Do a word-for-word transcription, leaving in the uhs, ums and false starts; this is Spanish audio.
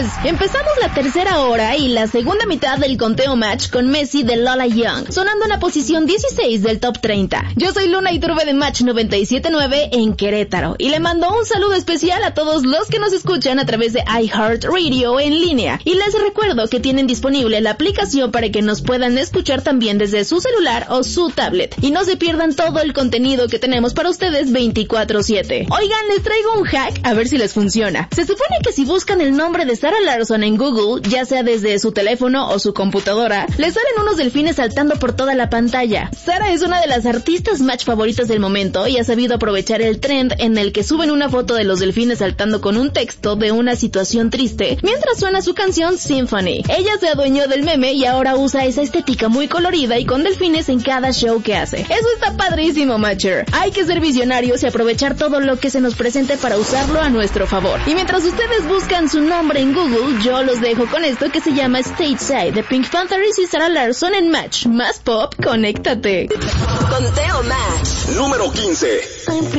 Matchers. Empezamos la tercera hora y la segunda mitad del conteo match con Messi de Lola Young, sonando en la posición dieciséis del top treinta. Yo soy Luna Iturbe de Match noventa y siete punto nueve en Querétaro y le mando un saludo especial a todos los que nos escuchan a través de iHeartRadio en línea. Y les recuerdo que tienen disponible la aplicación para que nos puedan escuchar también desde su celular o su tablet. Y no se pierdan todo el contenido que tenemos para ustedes veinticuatro siete. Oigan, les traigo un hack a ver si les funciona. Se supone que si buscan el nombre de Zara Larsson en Google, ya sea desde su teléfono o su computadora, les salen unos delfines saltando por toda la pantalla. Zara es una de las artistas match favoritas del momento y ha sabido aprovechar el trend en el que suben una foto de los delfines saltando con un texto de una situación triste mientras suena su canción Symphony. Ella se adueñó del meme y ahora usa esa estética muy colorida y con delfines en cada show que hace. Eso está padrísimo, Matcher. Hay que ser visionarios y aprovechar todo lo que se nos presente para usarlo a nuestro favor. Y mientras ustedes buscan su nombre en Google, yo los dejo con esto que se llama Stateside de Pink Panthers y Zara Larsson en Match. Más pop, conéctate. Conteo Match. Número quince.